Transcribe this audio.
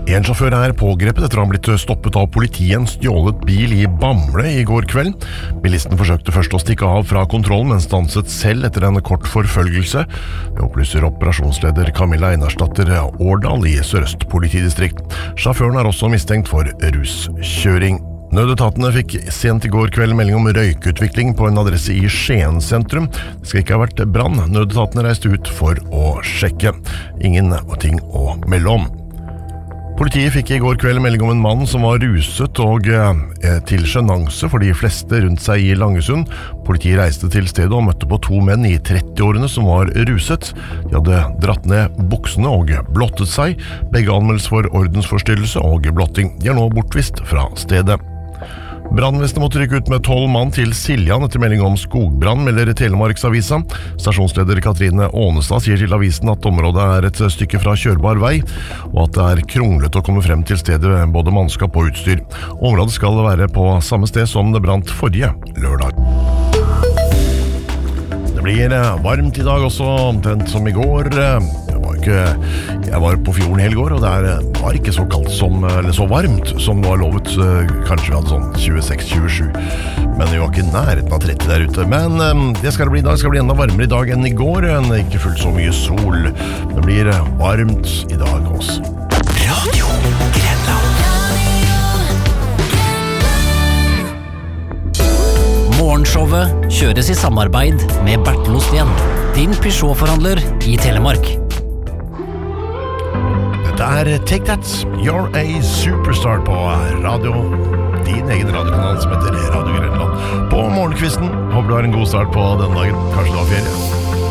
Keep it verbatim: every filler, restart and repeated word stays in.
En sjåfør er pågrepet etter å ha blitt stoppet av politiet i en stjålet bil i Bamble i går kveld. Bilisten forsøkte først å stikke av fra kontrollen, men stanset selv etter en kort forfølgelse. Det opplyser operasjonsleder Camilla Einarsdatter Årdal i Sør-Øst politidistrikt. Sjåføren er også mistenkt for ruskjøring. Nødetatene fikk sent i går kveld melding om røykutvikling på en adresse i Skien sentrum. Det skal ikke ha vært brann. Nødetatene reiste ut for å sjekke. Ingen ting å melde om. Politiet fikk i går kveld melding om en mann som var ruset og eh, til sjenanse for de fleste rundt seg i Langesund. Politiet reiste til stedet og møtte på to menn i trettiårene som var ruset. De hadde dratt ned buksene og blottet seg. Begge anmeldes for ordensforstyrrelse og blotting. De er nå bortvist fra stedet. Brannvesenet måtte rykke ut med tolv mann til Siljan etter melding om skogbrann, melder Telemarksavisa. Stasjonsleder Katrine Ånestad sier til avisen at området er et stykke fra kjørbar vei, og at det er kronglet å komme frem til stedet både mannskap og utstyr. Området skal være på samme sted som det brant forrige lørdag. Det blir varmt i dag også, omtrent som i går. Jeg var, ikke, jeg var på fjorden hele går, og det var ikke så kaldt som, eller så varmt som det var lovet. Kanskje vi hadde sånn tjueseks til tjuesju, men vi var ikke i nærheten av tretti der ute. Men det skal det bli i dag. Det skal bli enda varmere i dag enn i går, enn ikke fullt så mye sol. Det blir varmt i dag også. Radio Grenland. Morgenshowet kjøres i samarbeid med Bertel Osten, din Peugeot-forhandler i Telemark. Dette er Take That, You're a Superstar på radio, din egen radiokanal som heter Radio Grenland. På morgenkvisten, håper du har en god start på denne dagen. Kanskje du har ferie?